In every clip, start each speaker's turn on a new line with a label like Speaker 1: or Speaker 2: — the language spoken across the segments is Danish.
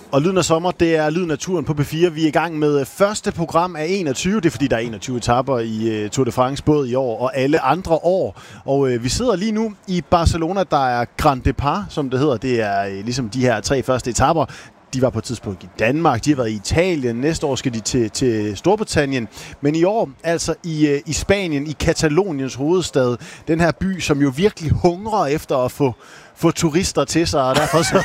Speaker 1: Og Lyden af sommer, det er Lyden af turen på P4. Vi er i gang med første program af 21. Det er fordi, der er 21 etaper i Tour de France, både i år og alle andre år. Og vi sidder lige nu i Barcelona, der er Grand Départ, som det hedder. Det er ligesom de her 3 første etaper. De var på et tidspunkt i Danmark, de har været i Italien, næste år skal de til Storbritannien. Men i år, altså i Spanien, i Kataloniens hovedstad, den her by, som jo virkelig hungrer efter at få turister til sig, og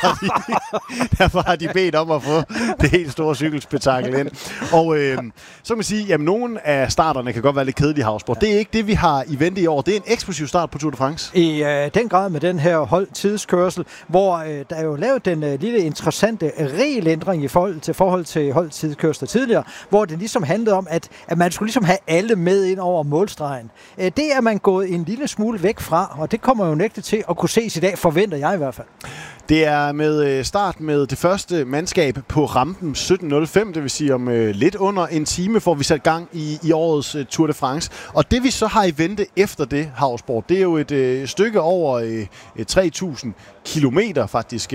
Speaker 1: derfor har de bedt om at få det helt store cykelspektakel ind. Og så kan man sige, jamen nogle af starterne kan godt være lidt kedelige, Hausborg. Det er ikke det, vi har i vente i år. Det er en eksplosiv start på Tour de France.
Speaker 2: I den grad med den her holdtidskørsel, hvor der er jo lavet den lille interessante regelændring i forhold til holdtidskørsel tidligere, hvor det ligesom handlede om, at man skulle ligesom have alle med ind over målstregen. Det er man gået en lille smule væk fra, og det kommer jo nægte til at kunne ses i dag, forventer jeg i hvert fald.
Speaker 1: Det er med start med det første mandskab på rampen 17.05, det vil sige om lidt under en time, får vi sat gang i årets Tour de France. Og det vi så har i vente efter det, Hausborg, det er jo et stykke over 3.000 kilometer, faktisk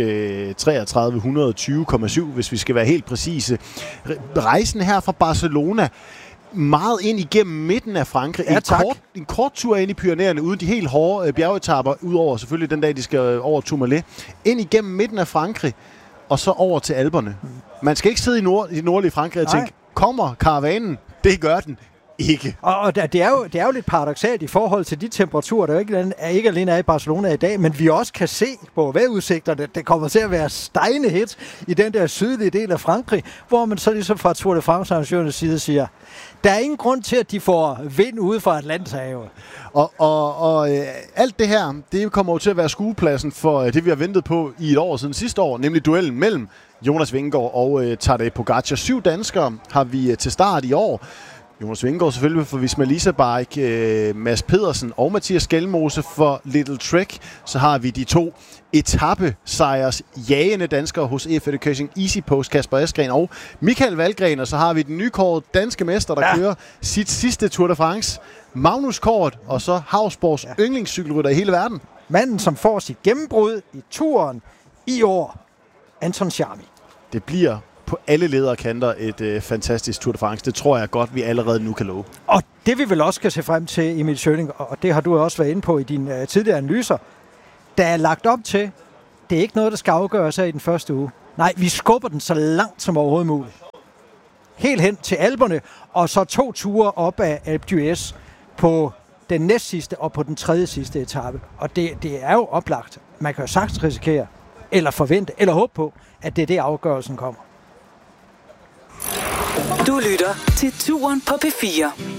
Speaker 1: 3320,7, hvis vi skal være helt præcise. Rejsen her fra Barcelona, meget ind igennem midten af Frankrig.
Speaker 2: Ja,
Speaker 1: en kort tur ind i Pyrenæerne, uden de helt hårde bjergetapper, udover selvfølgelig den dag, de skal over Tourmalet. Ind igennem midten af Frankrig, og så over til Alperne. Man skal ikke sidde i det nordlige Frankrig og tænke, kommer karavanen? Det gør den ikke.
Speaker 2: Og det er jo lidt paradoksalt i forhold til de temperaturer, der ikke alene er i Barcelona i dag, men vi også kan se på vejrudsigterne, det kommer til at være stegende hit i den der sydlige del af Frankrig, hvor man så ligesom fra Tour de France-arrangørernes side siger, der er ingen grund til, at de får vind ude fra Atlanterhavet.
Speaker 1: Og alt det her, det kommer jo til at være skuepladsen for det, vi har ventet på i et år siden sidste år, nemlig duellen mellem Jonas Vingegaard og Tadej Pogačar. 7 danskere har vi til start i år. Jonas Vingegaard selvfølgelig for Visma Lease Bike, Mads Pedersen og Mathias Skelmose for Little Trek. Så har vi de 2 etappesejers jagende danskere hos EF Education Easy Post, Kasper Asgreen og Michael Valgren. Og så har vi den nykårede danske mester, der kører sit sidste Tour de France, Magnus Kort, og så Hausborgs yndlingscykelrytter i hele verden.
Speaker 2: Manden, som får sit gennembrud i turen i år, Anton Charmi.
Speaker 1: Det bliver på alle ledere kanter et fantastisk Tour de France. Det tror jeg godt, vi allerede nu kan love.
Speaker 2: Og det vi vel også kan se frem til, Emil Schøning, og det har du også været inde på i dine tidligere analyser, der er lagt op til, det er ikke noget, der skal afgøres her i den første uge. Nej, vi skubber den så langt som overhovedet muligt. Helt hen til Alperne, og så 2 ture op af Alpe d'Huez på den næstsidste og på den tredje sidste etape. Og det er jo oplagt. Man kan jo sagtens risikere, eller forvente, eller håbe på, at det er det, afgørelsen kommer.
Speaker 3: Du lytter til Turen på P4.